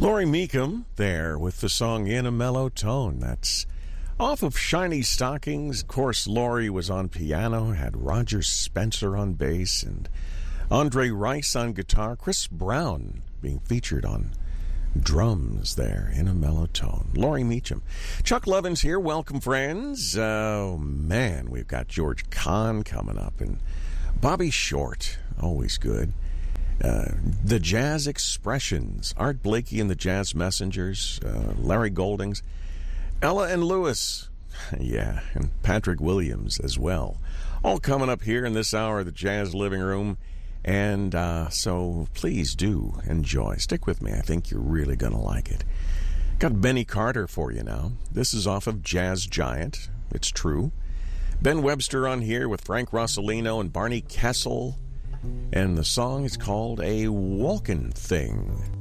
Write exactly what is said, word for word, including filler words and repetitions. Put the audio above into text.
Laurie Meekum there with the song In a Mellow Tone. That's off of Shiny Stockings. Of course, Laurie was on piano, had Roger Spencer on bass, and Andre Rice on guitar. Chris Brown being featured on drums there, In a Mellow Tone. Laurie Meekum. Chuck Lovins here. Welcome, friends. Oh, man, we've got George Kahn coming up, and Bobby Short, always good. Uh, the Jazz Expressions, Art Blakey and the Jazz Messengers, uh, Larry Goldings, Ella and Lewis, yeah, and Patrick Williams as well. All coming up here in this hour of the Jazz Living Room. And uh, so please do enjoy. Stick with me. I think you're really going to like it. Got Benny Carter for you now. This is off of Jazz Giant. It's true. Ben Webster on here with Frank Rossellino and Barney Kessel. And the song is called A Walkin' Thing.